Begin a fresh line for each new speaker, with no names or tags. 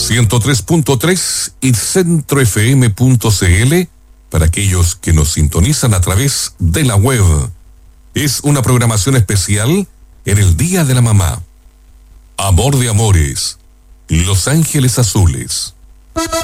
103.3 y centrofm.cl para aquellos que nos sintonizan a través de la web. Es una programación especial en el Día de la Mamá. Amor de amores, Los Ángeles Azules.